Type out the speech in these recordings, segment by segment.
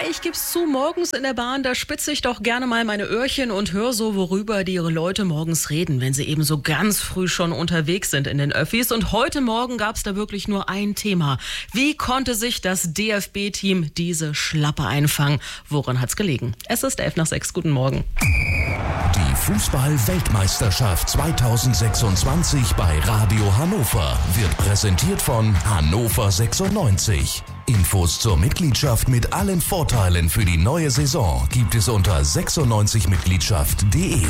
ich geb's zu, morgens in der Bahn, da spitze ich doch gerne mal meine Öhrchen und höre so, worüber die Leute morgens reden, wenn sie eben so ganz früh schon unterwegs sind in den Öffis. Und heute Morgen gab's da wirklich nur ein Thema. Wie konnte sich das DFB-Team diese Schlappe einfangen? Woran hat's gelegen? Es ist 5:11. Guten Morgen. Die Fußball-Weltmeisterschaft 2026 bei Radio Hannover wird präsentiert von Hannover 96. Infos zur Mitgliedschaft mit allen Vorteilen für die neue Saison gibt es unter 96mitgliedschaft.de.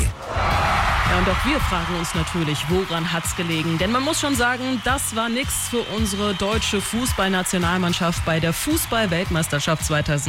Ja, und auch wir fragen uns natürlich, woran hat's gelegen? Denn man muss schon sagen, das war nix für unsere deutsche Fußballnationalmannschaft bei der Fußball-Weltmeisterschaft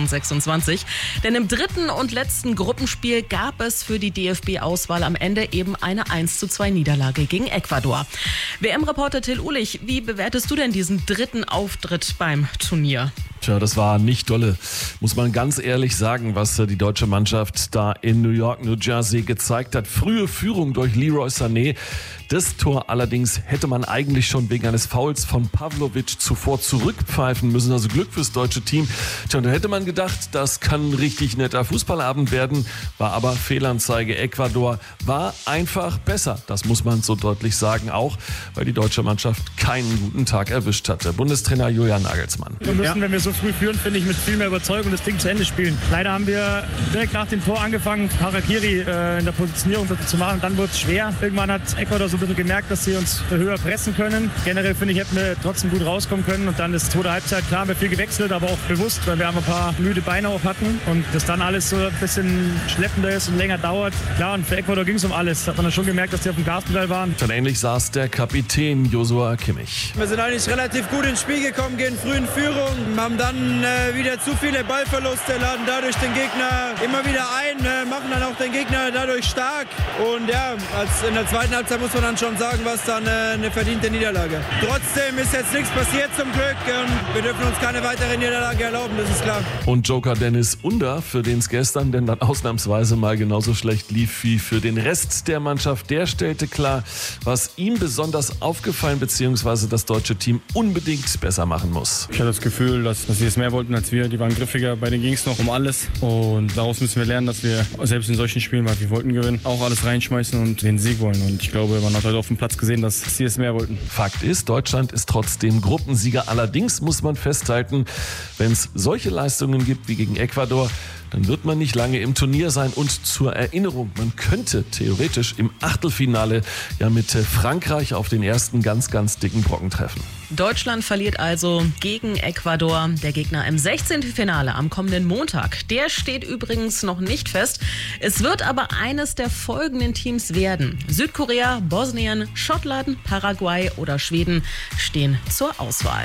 2026. Denn im dritten und letzten Gruppenspiel gab es für die DFB-Auswahl am Ende eben eine 1:2 Niederlage gegen Ecuador. WM-Reporter Till Uhlich, wie bewertest du denn diesen dritten Auftritt beim Turnier? Tja, das war nicht dolle, muss man ganz ehrlich sagen, was die deutsche Mannschaft da in New York, New Jersey gezeigt hat. Frühe Führung durch Leroy Sané. Das Tor allerdings hätte man eigentlich schon wegen eines Fouls von Pavlovic zuvor zurückpfeifen müssen. Also Glück fürs deutsche Team. Tja, da hätte man gedacht, das kann ein richtig netter Fußballabend werden. War aber Fehlanzeige. Ecuador war einfach besser. Das muss man so deutlich sagen, auch weil die deutsche Mannschaft keinen guten Tag erwischt hatte. Bundestrainer Julian Nagelsmann. Wir müssen, wenn wir so früh führen, finde ich, mit viel mehr Überzeugung das Ding zu Ende spielen. Leider haben wir direkt nach dem Tor angefangen, Harakiri in der Positionierung zu machen. Dann wurde es schwer. Irgendwann hat Ecuador so ein bisschen gemerkt, dass sie uns höher pressen können. Generell, finde ich, hätten wir trotzdem gut rauskommen können. Und dann ist zweite Halbzeit, klar, haben wir viel gewechselt, aber auch bewusst, weil wir ein paar müde Beine auch hatten. Und das dann alles so ein bisschen schleppender ist und länger dauert. Klar, und für Ecuador ging es um alles. Hat man dann schon gemerkt, dass die auf dem Gaspedal waren. Dann ähnlich saß der Kapitän Joshua Kimmich. Wir sind eigentlich relativ gut ins Spiel gekommen, gehen früh in Führung, haben dann wieder zu viele Ballverluste, laden dadurch den Gegner immer wieder ein, machen dann auch den Gegner dadurch stark. Und ja, in der zweiten Halbzeit muss man dann schon sagen, was dann eine verdiente Niederlage. Trotzdem ist jetzt nichts passiert zum Glück und wir dürfen uns keine weitere Niederlage erlauben, das ist klar. Und Joker Dennis Under, für den es gestern denn dann ausnahmsweise mal genauso schlecht lief wie für den Rest der Mannschaft, der stellte klar, was ihm besonders aufgefallen bzw. das deutsche Team unbedingt besser machen muss. Ich hatte das Gefühl, dass sie es mehr wollten als wir. Die waren griffiger, bei denen ging es noch um alles. Und daraus müssen wir lernen, dass wir selbst in solchen Spielen, weil wir wollten gewinnen, auch alles reinschmeißen und den Sieg wollen. Und ich glaube, man hat heute auf dem Platz gesehen, dass sie es mehr wollten. Fakt ist, Deutschland ist trotzdem Gruppensieger. Allerdings muss man festhalten, wenn es solche Leistungen gibt wie gegen Ecuador, dann wird man nicht lange im Turnier sein. Und zur Erinnerung, man könnte theoretisch im Achtelfinale ja mit Frankreich auf den ersten ganz, ganz dicken Brocken treffen. Deutschland verliert also gegen Ecuador. Der Gegner im 16. Finale am kommenden Montag. Der steht übrigens noch nicht fest. Es wird aber eines der folgenden Teams werden. Südkorea, Bosnien, Schottland, Paraguay oder Schweden stehen zur Auswahl.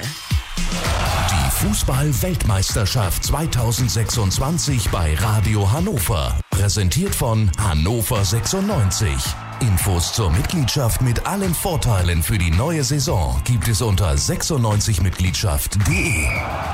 Die Fußball-Weltmeisterschaft 2026 bei Radio Hannover. Präsentiert von Hannover 96. Infos zur Mitgliedschaft mit allen Vorteilen für die neue Saison gibt es unter 96mitgliedschaft.de.